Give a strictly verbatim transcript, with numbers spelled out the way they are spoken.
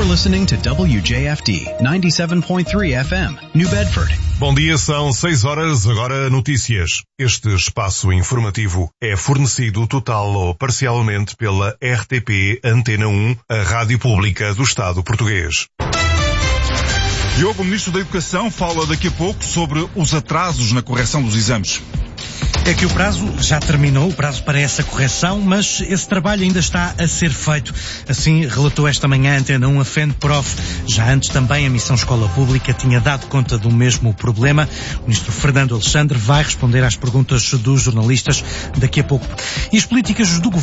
listening to W J F D ninety-seven point three F M, New Bedford. Bom dia, são seis horas, agora notícias. Este espaço informativo é fornecido total ou parcialmente pela R T P Antena um, a rádio pública do Estado português. Diogo, o Ministro da Educação, fala daqui a pouco sobre os atrasos na correção dos exames. É que o prazo já terminou, o prazo para essa correção, mas esse trabalho ainda está a ser feito. Assim relatou esta manhã a Antena um a FENPROF. Já antes também a Missão Escola Pública tinha dado conta do mesmo problema. O Ministro Fernando Alexandre vai responder às perguntas dos jornalistas daqui a pouco. E as políticas do governo